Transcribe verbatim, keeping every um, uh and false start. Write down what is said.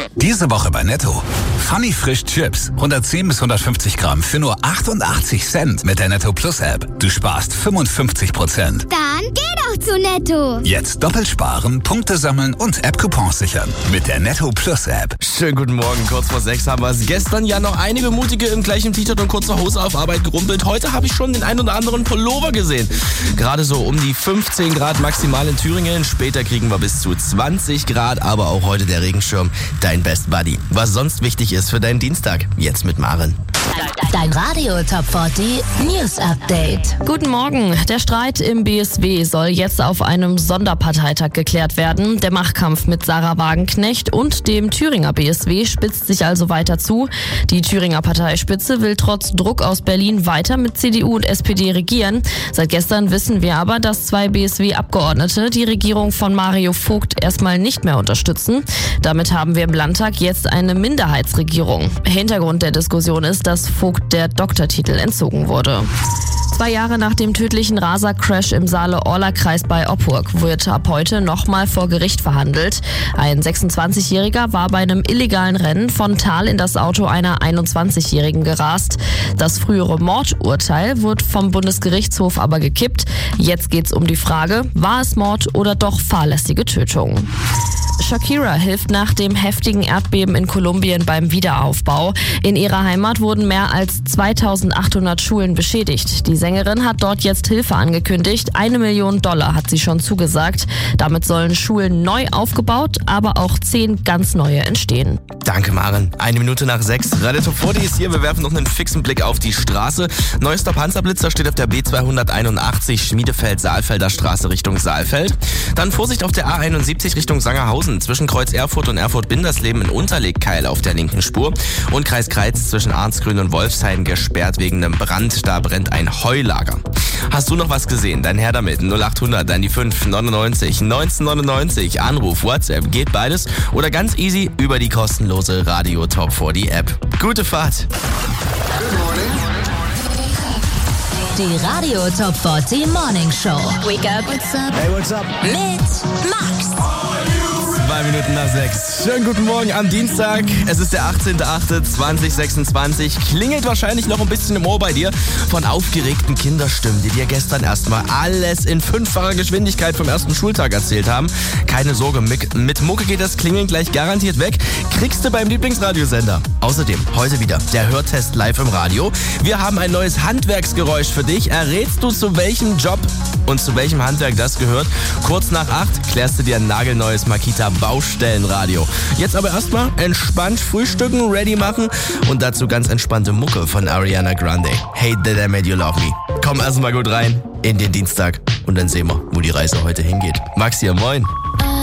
Diese Woche bei Netto. Funny Frisch Chips. hundertzehn bis hundertfünfzig Gramm für nur achtundachtzig Cent mit der Netto Plus App. Du sparst fünfundfünfzig Prozent. Dann geh doch zu Netto. Jetzt doppelt sparen, Punkte sammeln und App-Coupons sichern. Mit der Netto Plus App. Schönen guten Morgen, kurz vor sechs haben wir es. Gestern ja noch einige Mutige im gleichen T-Shirt und kurzer Hose auf Arbeit gerumpelt. Heute habe ich schon den ein oder anderen Pullover gesehen. Gerade so um die fünfzehn Grad maximal in Thüringen. Später kriegen wir bis zu zwanzig Grad, aber auch heute der Regenschirm, dein Best Buddy. Was sonst wichtig ist für deinen Dienstag, jetzt mit Maren. Dein Radio Top vierzig News Update. Guten Morgen. Der Streit im B S W soll jetzt auf einem Sonderparteitag geklärt werden. Der Machtkampf mit Sarah Wagenknecht und dem Thüringer B S W spitzt sich also weiter zu. Die Thüringer Parteispitze will trotz Druck aus Berlin weiter mit C D U und S P D regieren. Seit gestern wissen wir aber, dass zwei B S W-Abgeordnete die Regierung von Mario Vogt erstmal nicht mehr unterstützen. Damit haben wir im Landtag jetzt eine Minderheitsregierung. Hintergrund der Diskussion ist, dass Vogt der Doktortitel entzogen wurde. Zwei Jahre nach dem tödlichen Raser-Crash im Saale-Orla-Kreis bei Oppurg wird ab heute nochmal vor Gericht verhandelt. Ein sechsundzwanzigjähriger war bei einem illegalen Rennen von Tal in das Auto einer einundzwanzigjährigen gerast. Das frühere Mordurteil wurde vom Bundesgerichtshof aber gekippt. Jetzt geht's um die Frage, war es Mord oder doch fahrlässige Tötung? Shakira hilft nach dem heftigen Erdbeben in Kolumbien beim Wiederaufbau. In ihrer Heimat wurden mehr als zweitausendachthundert Schulen beschädigt. Die Sängerin hat dort jetzt Hilfe angekündigt. Eine Million Dollar hat sie schon zugesagt. Damit sollen Schulen neu aufgebaut, aber auch zehn ganz neue entstehen. Danke, Maren. Eine Minute nach sechs. Radio Top vierzig ist hier. Wir werfen noch einen fixen Blick auf die Straße. Neuester Panzerblitzer steht auf der B zweihunderteinundachtzig Schmiedefeld-Saalfelder Straße Richtung Saalfeld. Dann Vorsicht auf der A einundsiebzig Richtung Sangerhausen. Zwischen Kreuz Erfurt und Erfurt-Bindersleben in Unterlegkeil auf der linken Spur. Und Kreis Kreiz zwischen Arnsgrün und Wolfshain gesperrt wegen einem Brand. Da brennt ein Heulager. Hast du noch was gesehen? Dann her damit. null achthundert, dann die fünf neunundneunzig neunzehnhundertneunundneunzig. Anruf, WhatsApp, geht beides. Oder ganz easy über die kostenlose Radio Top vierzig App. Gute Fahrt. Die Radio Top vierzig Morning Show. Wake up. What's up? Hey, what's up? Mit Max. Zwei Minuten nach sechs. Schönen guten Morgen am Dienstag. Es ist der achtzehnter achte zweitausendsechsundzwanzig. Klingelt wahrscheinlich noch ein bisschen im Ohr bei dir von aufgeregten Kinderstimmen, die dir gestern erstmal alles in fünffacher Geschwindigkeit vom ersten Schultag erzählt haben. Keine Sorge, mit, mit Mucke geht das Klingeln gleich garantiert weg. Kriegst du beim Lieblingsradiosender. Außerdem heute wieder der Hörtest live im Radio. Wir haben ein neues Handwerksgeräusch für dich. Errätst du, zu welchem Job und zu welchem Handwerk das gehört? Kurz nach acht klärst du dir ein nagelneues Makita Baustellenradio. Jetzt aber erstmal entspannt frühstücken, ready machen und dazu ganz entspannte Mucke von Ariana Grande. Hey, That I Made You Love Me. Komm erstmal gut rein in den Dienstag und dann sehen wir, wo die Reise heute hingeht. Max hier, moin.